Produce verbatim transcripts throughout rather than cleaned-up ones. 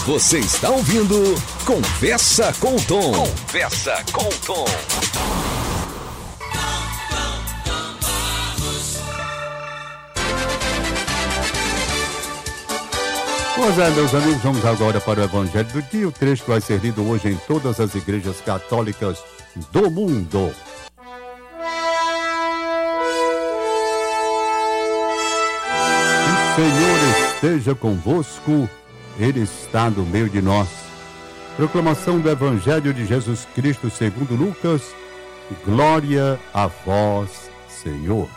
Você está ouvindo Conversa com o Tom. Conversa com o Tom. Pois é, meus amigos, vamos agora para o Evangelho do Dia. O trecho vai ser lido hoje em todas as igrejas católicas do mundo. O Senhor esteja convosco, Ele está no meio de nós. Proclamação do Evangelho de Jesus Cristo segundo Lucas. Glória a vós, Senhor.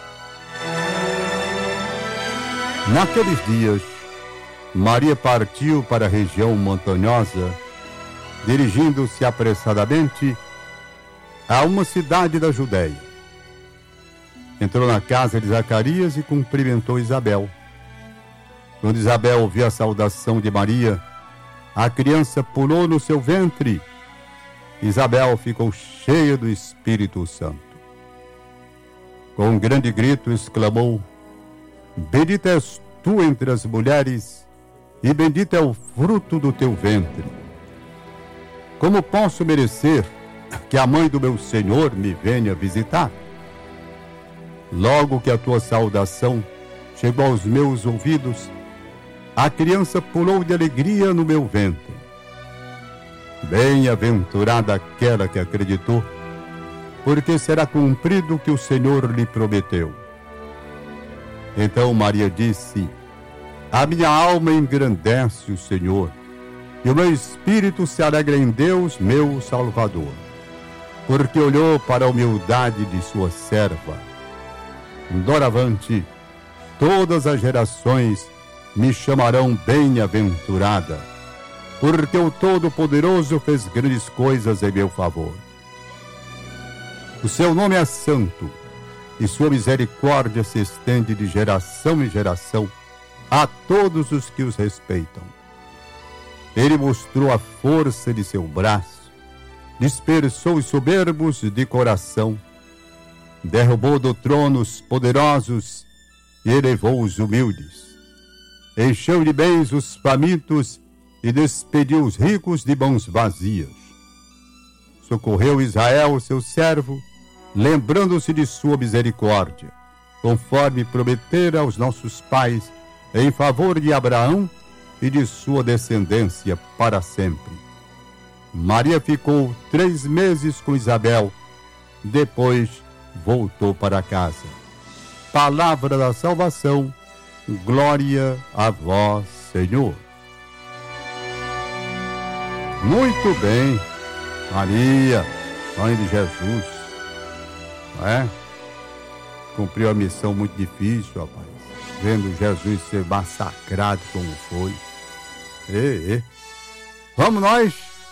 Naqueles dias, Maria partiu para a região montanhosa, dirigindo-se apressadamente a uma cidade da Judéia. Entrou na casa de Zacarias e cumprimentou Isabel. Quando Isabel ouviu a saudação de Maria, a criança pulou no seu ventre. Isabel ficou cheia do Espírito Santo. Com um grande grito exclamou: Bendita és tu entre as mulheres, e bendito é o fruto do teu ventre. Como posso merecer que a mãe do meu Senhor me venha visitar? Logo que a tua saudação chegou aos meus ouvidos, a criança pulou de alegria no meu ventre. Bem-aventurada aquela que acreditou, porque será cumprido o que o Senhor lhe prometeu. Então Maria disse: A minha alma engrandece o Senhor, e o meu espírito se alegra em Deus, meu Salvador, porque olhou para a humildade de sua serva. Doravante, todas as gerações me chamarão bem-aventurada, porque o Todo-Poderoso fez grandes coisas em meu favor. O seu nome é santo, e sua misericórdia se estende de geração em geração a todos os que os respeitam. Ele mostrou a força de seu braço, dispersou os soberbos de coração, derrubou do trono os poderosos e elevou os humildes. Encheu de bens os famintos e despediu os ricos de mãos vazias. Socorreu Israel, seu servo, lembrando-se de sua misericórdia, conforme prometera aos nossos pais, em favor de Abraão e de sua descendência para sempre. Maria ficou três meses com Isabel, depois voltou para casa. Palavra da salvação, glória a vós, Senhor. Muito bem, Maria, mãe de Jesus, não é? Cumpriu a missão muito difícil, rapaz. Vendo Jesus ser massacrado como foi. Ei, ei. Vamos nós.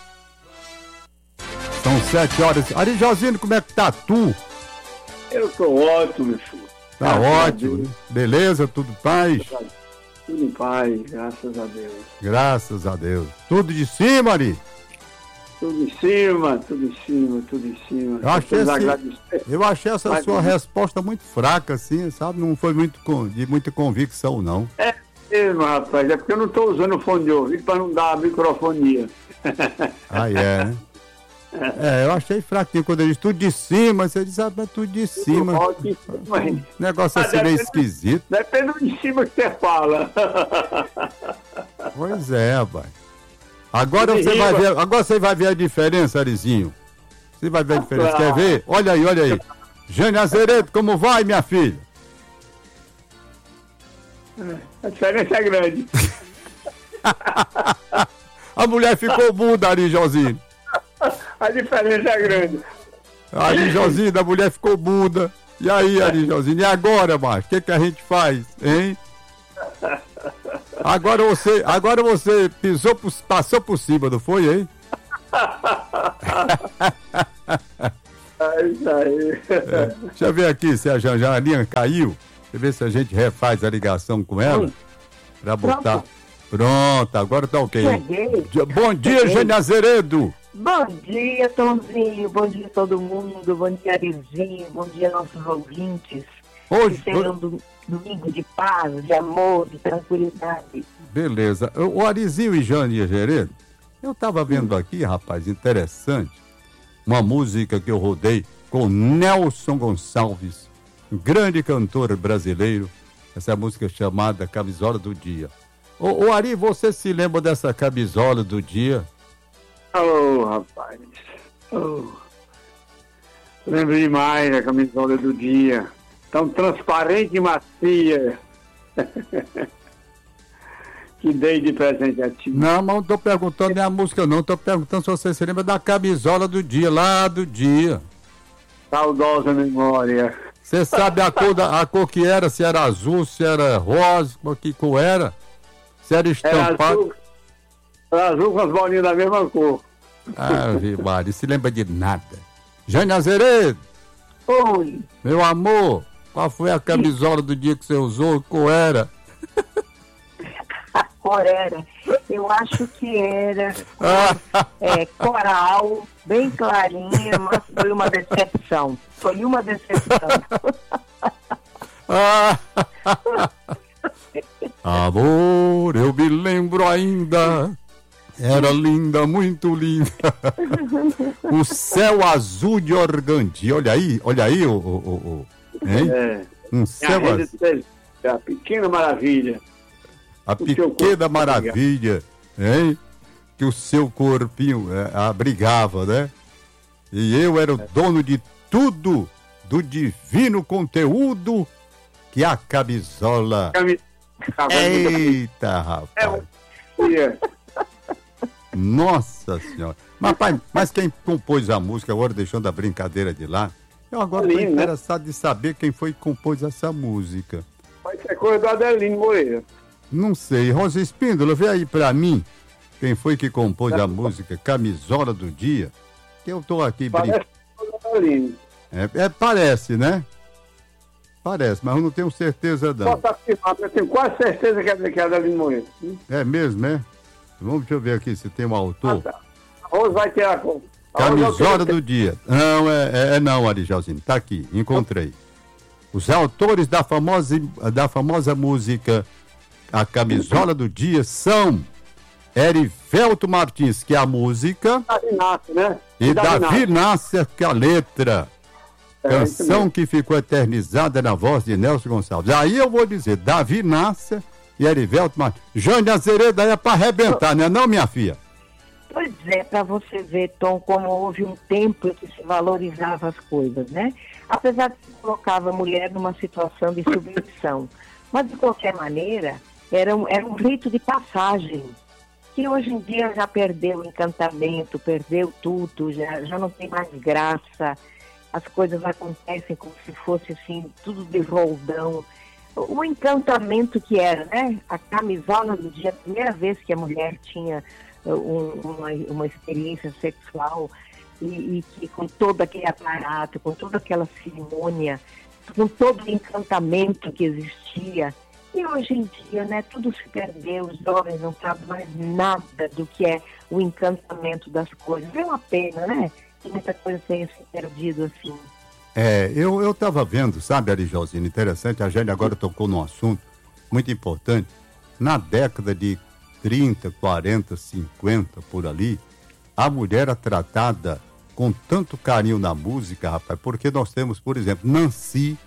São sete horas. Ari Josino, como é que tá tu? Eu tô ótimo, meu filho. Tá graças ótimo, né? Beleza, tudo em paz? Tudo em paz, graças a Deus. Graças a Deus. Tudo de cima, Ari? Tudo em cima, tudo em cima, tudo em cima. Eu achei, esse, eu achei essa Mas, sua resposta muito fraca, assim, sabe? Não foi muito de muita convicção, não. É mesmo, rapaz. É porque eu não estou usando o fone de ouvido para não dar a microfonia. Ah, é, né? É, eu achei fraquinho quando ele disse tudo de cima. Você diz, ah, mas tudo de cima. De cima um negócio assim meio esquisito. Depende do de cima que você fala. Pois é, rapaz. Agora você, vai ver, agora você vai ver a diferença, Arizinho. Você vai ver a diferença. Quer ver? Olha aí, olha aí. Jane Azeredo, como vai, minha filha? A diferença é grande. A mulher ficou muda, Ari Josinho. A diferença é grande. Ari Josinho, a mulher ficou muda. E aí, Ari Josinho? E agora, macho? O que, que a gente faz, hein? Agora você, agora você pisou, por, passou por cima, não foi, hein? É isso aí. É, deixa eu ver aqui se a Janjaninha caiu. Deixa eu ver se a gente refaz a ligação com ela. Pra botar. Pronto, Pronto agora tá ok. Cheguei. Bom dia, Cheguei. Jane Azeredo. Bom dia, Tomzinho. Bom dia todo mundo. Bom dia, Arizinho. Bom dia, nossos ouvintes. Hoje, que seja um do- domingo de paz, de amor, de tranquilidade. beleza. O Arizinho e Jane Geredo, eu estava vendo aqui, rapaz, interessante, uma música que eu rodei com Nelson Gonçalves, um grande cantor brasileiro. Essa música é chamada Camisola do Dia. Ô, ô Ari, você se lembra dessa camisola do dia? Ô, rapaz. Oh. Lembro demais da camisola do dia. Tão transparente e macia. Que dei de presente a ti. Não, mas não tô perguntando nem a música não, tô perguntando se você se lembra da camisola do dia, lá do dia. Saudosa memória. Você sabe a cor, da, a cor que era, se era azul, se era rosa, que cor era? Se era Era estampado. azul, era azul com as bolinhas da mesma cor. Ah, Mário, se lembra de nada. Jane Azeredo, Oi, meu amor, qual foi a camisola do dia que você usou? Que cor era? a cor era, eu acho que era é, coral, bem clarinha, mas foi uma decepção. Foi uma decepção. Ah, amor, eu me lembro ainda. Era linda, muito linda. O céu azul de organdi. Olha aí, olha aí, o, o, o, o hein? É. Um A céu rede azul. de- a pequena maravilha. A o seu pequena corpo maravilha, hein? Que o seu corpinho é, abrigava, né? E eu era o dono de tudo, do divino conteúdo que a camisola. Cami- Eita, rapaz. É, Nossa senhora. Mas, pai, mas quem compôs a música, agora deixando a brincadeira de lá, eu agora estou Lindo, né? interessado de saber quem foi que compôs essa música. Vai ser coisa do Adelino Moreira. Não sei. Rosa Espíndola, vê aí pra mim quem foi que compôs a música Camisola do Dia. Que eu tô aqui brincando. Parece coisa do Adelino. É, é, parece, né? Parece, mas eu não tenho certeza não. Posso afirmar, eu tenho quase certeza que é que é Adelino Moreira. Hum? É mesmo, é? Vamos deixa eu ver aqui se tem um Ah, autor. tá. A Rosa vai ter a conta. A Rosa vai Camisola ter- do Dia. Não, é, é, é não, Arijalzinho. Tá aqui, encontrei. Os autores da famosa, da famosa música A Camisola do Dia são Erivelto Martins, que é a música, Davi Inácio, né? e Davi Inácio. Nácer, que é a letra. É, isso Canção mesmo. que ficou eternizada na voz de Nelson Gonçalves. Aí eu vou dizer, Davi Nácer e Erivelto Martins. Jane Azeredo aí é pra arrebentar, né não, minha filha? Pois é, para você ver, Tom, como houve um tempo em que se valorizava as coisas, né? Apesar de que se colocava a mulher numa situação de submissão. Mas, de qualquer maneira, era um, era um rito de passagem, que hoje em dia já perdeu o encantamento, perdeu tudo, já, já não tem mais graça. As coisas acontecem como se fosse, assim, tudo de roldão. O encantamento que era, né? A camisola do dia, a primeira vez que a mulher tinha um, uma, uma experiência sexual e, e que com todo aquele aparato, com toda aquela cerimônia, com todo o encantamento que existia. E hoje em dia, né, tudo se perdeu, os jovens não sabem mais nada do que é o encantamento das coisas. É uma pena, né? Que muita coisa tenha se perdido assim. É, eu, eu tava vendo, sabe, Arijalzinho, interessante, a Jane agora tocou num assunto muito importante. Na década de trinta, quarenta, cinquenta, por ali, a mulher era tratada com tanto carinho na música, rapaz, porque nós temos, por exemplo, Nancy,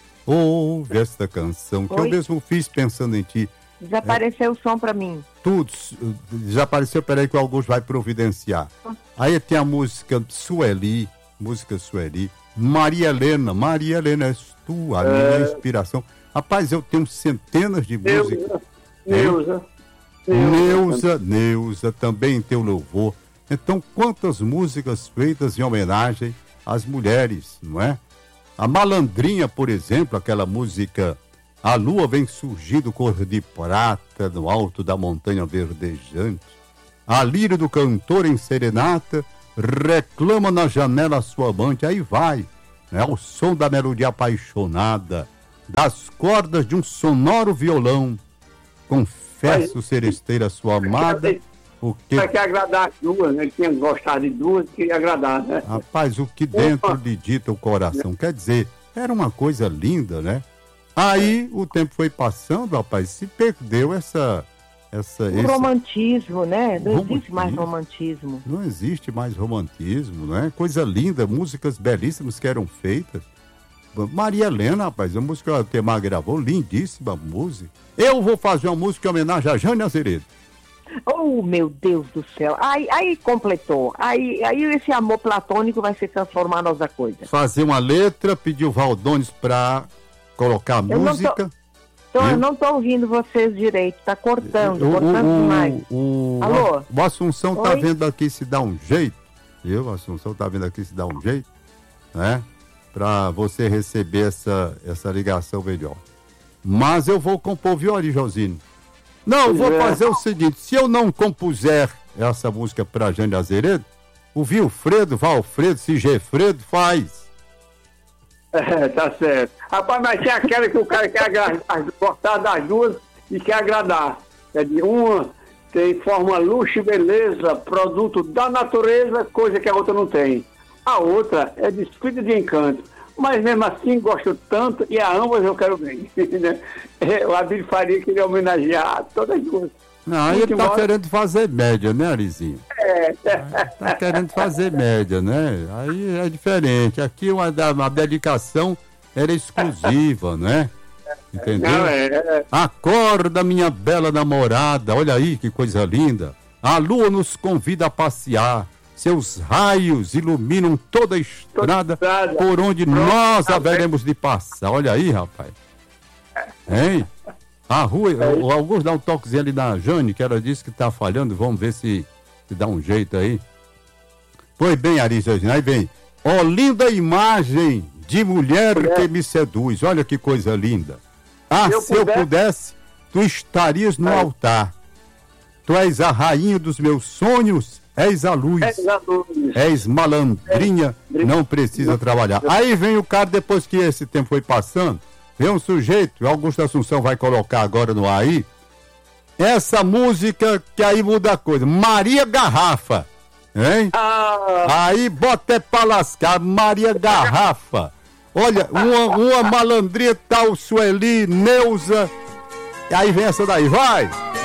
ouve esta canção, que eu Oi? mesmo fiz pensando em ti. Desapareceu o som para mim. Tudo, já apareceu, peraí que o Augusto vai providenciar. Aí tem a música Sueli, música Sueli, Maria Helena, Maria Helena, és tu, a minha inspiração. Rapaz, eu tenho centenas de músicas. Neuza. Neuza. Neuza, Neuza, também tem o louvor. Então, quantas músicas feitas em homenagem às mulheres, não é? A Malandrinha, por exemplo, aquela música A Lua Vem Surgindo Cor de Prata no alto da montanha verdejante. A lira do cantor em serenata reclama na janela sua amante. Aí vai, né? O som da melodia apaixonada, das cordas de um sonoro violão. Confesso ser esteira sua amada, o que... Vai que agradar as duas, né? Ele tinha gostado de duas, queria agradar, né? Rapaz, o que dentro lhe dita o coração. Quer dizer, era uma coisa linda, né? Aí o tempo foi passando, rapaz, se perdeu essa... essa o esse... romantismo, né? Não Romantismo. existe mais romantismo. Não existe mais romantismo, não é? Coisa linda, músicas belíssimas que eram feitas. Maria Helena, rapaz, a música que a Temar gravou, lindíssima música. Eu vou fazer uma música em homenagem a Jane Azeredo. Oh, meu Deus do céu. Aí, aí completou. Aí, aí esse amor platônico vai se transformar em outra coisa. Fazer uma letra, pedir o Valdones pra colocar a Eu música. Tô, Eu? eu não tô ouvindo vocês direito, tá cortando, O, cortando o, demais. o, Alô? o Assunção tá Oi? vendo aqui se dá um jeito. Eu, Assunção, tá vendo aqui se dá um jeito, né? Pra você receber essa, essa ligação melhor. Mas eu vou compor, viu, Ari Josine? Não, eu vou É. fazer o seguinte, se eu não compuser essa música pra Jane Azeredo, o Vilfredo, Valfredo, Sigefredo faz. É, tá certo. Rapaz, mas tem aquela que o cara quer agra- as- gostar das duas e quer agradar. É de uma tem forma luxo e beleza, produto da natureza, coisa que a outra não tem. A outra é de espírito de encanto. Mas mesmo assim gosto tanto e a ambas eu quero bem. Né? É, o Abílio Faria queria homenagear todas as duas. Não, aí Muito ele tá embora- querendo fazer média, né, Arizinho? É, Tá querendo fazer média, né? Aí é diferente. Aqui uma, uma dedicação era exclusiva, né? Entendeu? não, é, é. Acorda, minha bela namorada, olha aí que coisa linda. A lua nos convida a passear. Seus raios iluminam toda a estrada estrada. por onde Pronto, nós tá haveremos de passar. Olha aí, rapaz. Hein? A rua, o Augusto dá um toquezinho ali na Jane, que ela disse que tá falhando. Vamos ver se, se dá um jeito aí. Pois bem, Arisa, aí vem. Ó, linda imagem de mulher Mulher. que me seduz. Olha que coisa linda. Ah, Se eu se eu puder- pudesse, tu estarias no É. altar. Tu és a rainha dos meus sonhos, és a luz. É, exatamente. És malandrinha, não precisa trabalhar. Aí vem o cara, depois que esse tempo foi passando, vem um sujeito, o Augusto Assunção vai colocar agora no ar aí, essa música que aí muda a coisa. Maria Garrafa, hein? Ah, Aí bota é pra lascar, Maria Garrafa. Olha, uma, uma malandrinha tal, Sueli, Neuza. E aí vem essa daí, vai!